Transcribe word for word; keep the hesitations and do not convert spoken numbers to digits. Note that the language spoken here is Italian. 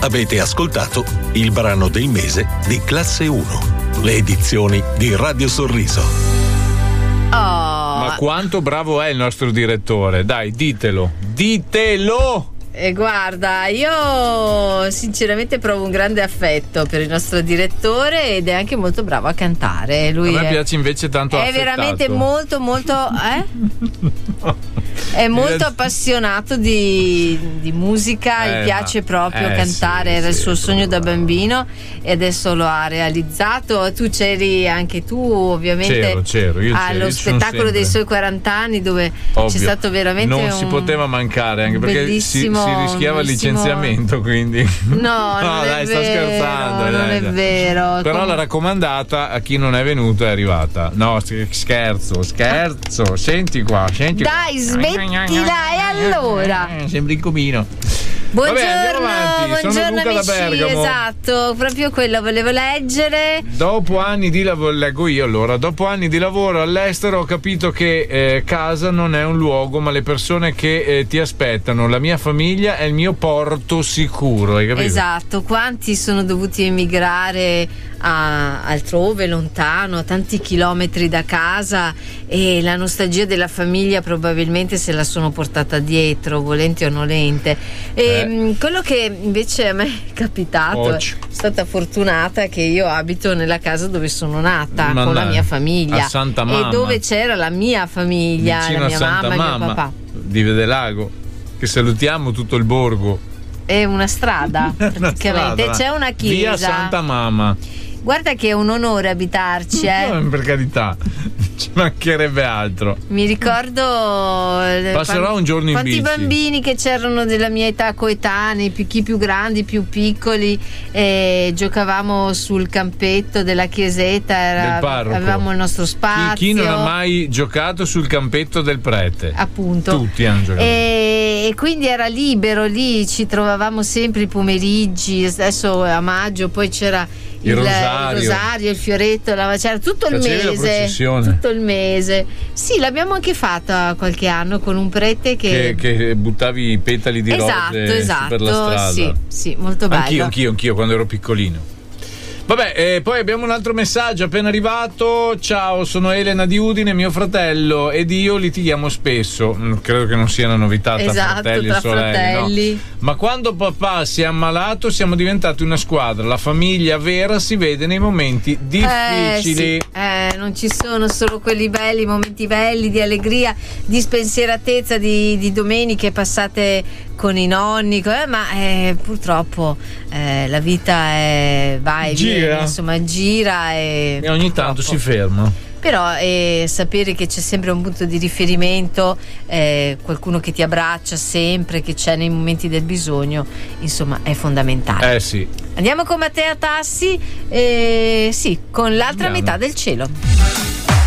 Avete ascoltato il brano del mese di Classe uno, le edizioni di Radio Sorriso. Oh. Ma quanto bravo è il nostro direttore, dai, ditelo, ditelo! E guarda, io sinceramente provo un grande affetto per il nostro direttore ed è anche molto bravo a cantare. Lui a me è, piace invece tanto è affettato. veramente molto molto eh? È molto appassionato di, di musica, eh, gli piace proprio eh, cantare, sì, era il sì, suo sogno da bravo. bambino e adesso lo ha realizzato. Tu c'eri anche tu ovviamente c'ero, c'ero, io allo c'ero, io spettacolo dei sempre. suoi quaranta anni dove Ovvio. c'è stato veramente non un si poteva mancare, anche perché si, bellissimo, si rischiava il bellissimo... licenziamento, quindi no, no non dai, è sta vero, scherzando, non dai, è dai. vero. Però Com- la raccomandata a chi non è venuto è arrivata. No, scherzo, scherzo. Senti qua, senti dai, qua. smettila e allora Sembri un comino. buongiorno, Vabbè, andiamo avanti. Sono buongiorno Luca da amici, Bergamo. esatto, proprio quello volevo leggere. Dopo anni di lavoro, leggo io allora, dopo anni di lavoro all'estero ho capito che eh, casa non è un luogo ma le persone che eh, ti aspettano, la mia famiglia è il mio porto sicuro, hai capito? Esatto, quanti sono dovuti emigrare a, altrove, lontano, a tanti chilometri da casa e la nostalgia della famiglia probabilmente se la sono portata dietro, volente o nolente. E, Eh. quello che invece a me è capitato, Oggi. è stata fortunata che io abito nella casa dove sono nata Ma con la dai, mia famiglia a Santa e Mamma. dove c'era la mia famiglia, Vicino la a mia Santa mamma, il mio Mamma papà. di Vedelago, che salutiamo tutto il borgo. È una strada praticamente, Strada. c'è una chiesa. Via Santa Mamma. Guarda che è un onore abitarci, eh. No, per carità, ci mancherebbe altro. Mi ricordo eh, Passerò quanti- un giorno in quanti bici. bambini che c'erano della mia età coetanei, più, chi più grandi, più piccoli, e giocavamo sul campetto della chiesetta, era- Del parroco. avevamo il nostro spazio. Chi, chi non ha mai giocato sul campetto del prete? Appunto. Tutti hanno giocato. E, e quindi era libero lì, ci trovavamo sempre i pomeriggi. Adesso a maggio poi c'era Il il, rosario. il rosario, il fioretto, la, c'era tutto il Facevi la mese. processione. Tutto il mese. Sì, l'abbiamo anche fatta qualche anno con un prete che. Che, che buttavi i petali di esatto, rose esatto. per la strada. Sì, sì, molto bello. Anch'io, anch'io, anch'io quando ero piccolino. Vabbè, eh, poi abbiamo un altro messaggio appena arrivato. Ciao, sono Elena di Udine, mio fratello ed io litighiamo spesso. Mm, Credo che non sia una novità tra Esatto, fratelli tra e sorelle, fratelli. no? Ma quando papà si è ammalato siamo diventati una squadra. La famiglia vera si vede nei momenti difficili. Eh, sì. Eh, non ci sono solo quelli belli, momenti belli di allegria, di spensieratezza, di, di domeniche passate con i nonni, eh, ma eh, purtroppo eh, la vita è, va e Gira. viene, insomma gira e, E ogni tanto si ferma. però eh, sapere che c'è sempre un punto di riferimento, eh, qualcuno che ti abbraccia sempre, che c'è nei momenti del bisogno, insomma è fondamentale. Eh sì. Andiamo con Matteo Tassi, eh, sì, con l'altra Andiamo. metà del cielo.